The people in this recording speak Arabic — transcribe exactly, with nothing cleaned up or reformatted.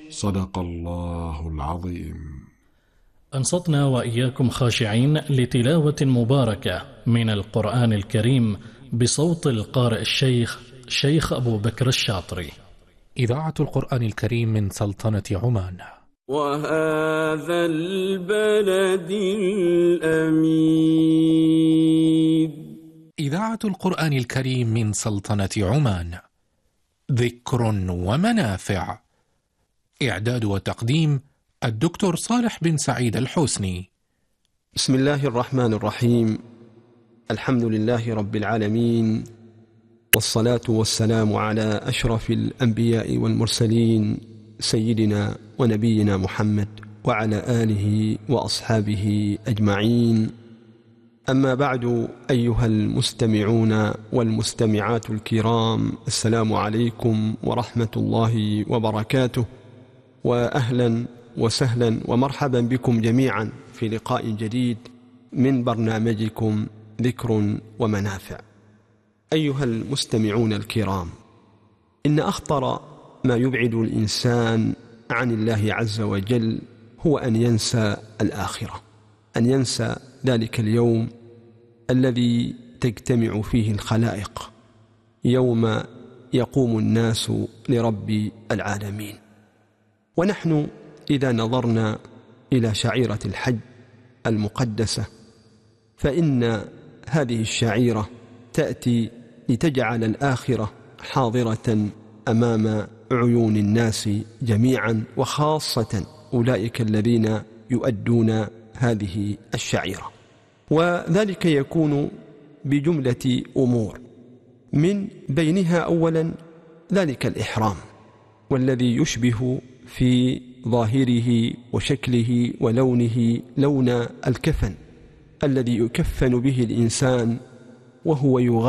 صدق الله العظيم. أنصتنا وإياكم خاشعين لتلاوة مباركة من القرآن الكريم بصوت القارئ الشيخ شيخ أبو بكر الشاطري. إذاعة القرآن الكريم من سلطنة عمان. وهذا البلد الأمين. إذاعة القرآن الكريم من سلطنة عمان. ذكر ومنافع. إعداد وتقديم الدكتور صالح بن سعيد الحسني. بسم الله الرحمن الرحيم. الحمد لله رب العالمين، والصلاة والسلام على أشرف الأنبياء والمرسلين سيدنا ونبينا محمد وعلى آله وأصحابه أجمعين. أما بعد، أيها المستمعون والمستمعات الكرام، السلام عليكم ورحمة الله وبركاته، وأهلا وسهلا ومرحبا بكم جميعا في لقاء جديد من برنامجكم ذكر ومنافع. أيها المستمعون الكرام، إن أخطر ما يبعد الإنسان عن الله عز وجل هو أن ينسى الآخرة، أن ينسى ذلك اليوم الذي تجتمع فيه الخلائق، يوم يقوم الناس لرب العالمين. ونحن إذا نظرنا إلى شعيرة الحج المقدسة، فإن هذه الشعيرة تأتي لتجعل الآخرة حاضرة أمام عيون الناس جميعا، وخاصة أولئك الذين يؤدون هذه الشعيرة. وذلك يكون بجملة أمور، من بينها أولا ذلك الإحرام، والذي يشبه في ظاهره وشكله ولونه لون الكفن الذي يكفن به الإنسان وهو يغادر